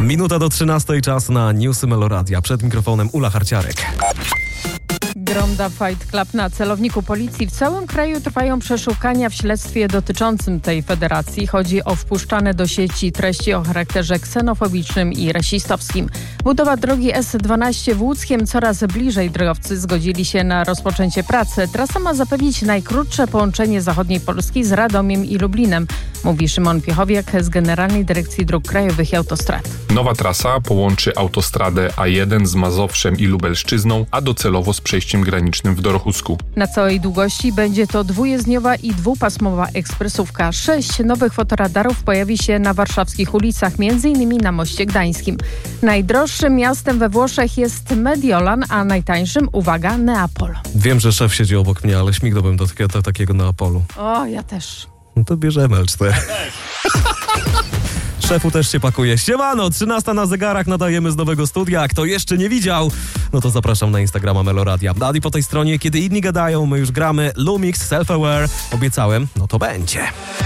Minuta do 13, czas na newsy Meloradia. Przed mikrofonem Ula Harciarek. Gronda Fight Club na celowniku policji. W całym kraju trwają przeszukania w śledztwie dotyczącym tej federacji. Chodzi o wpuszczane do sieci treści o charakterze ksenofobicznym i rasistowskim. Budowa drogi S12 w Łódzkiem coraz bliżej. Drogowcy zgodzili się na rozpoczęcie pracy. Trasa ma zapewnić najkrótsze połączenie zachodniej Polski z Radomiem i Lublinem, mówi Szymon Piechowiak z Generalnej Dyrekcji Dróg Krajowych i Autostrad. Nowa trasa połączy autostradę A1 z Mazowszem i Lubelszczyzną, a docelowo z przejściem granicznym w Dorochusku. Na całej długości będzie to dwujezdniowa i dwupasmowa ekspresówka. 6 nowych fotoradarów pojawi się na warszawskich ulicach, m.in. na Moście Gdańskim. Najdroższym miastem we Włoszech jest Mediolan, a najtańszym, uwaga, Neapol. Wiem, że szef siedzi obok mnie, ale śmignąłbym do takiego Neapolu. O, ja też. No to bierzemy L4. Szefu też się pakuje. Siemano, 13 na zegarach, nadajemy z nowego studia. Kto jeszcze nie widział, no to zapraszam na Instagrama Meloradia. I po tej stronie, kiedy inni gadają, my już gramy. Lumix, Self-Aware. Obiecałem, no to będzie.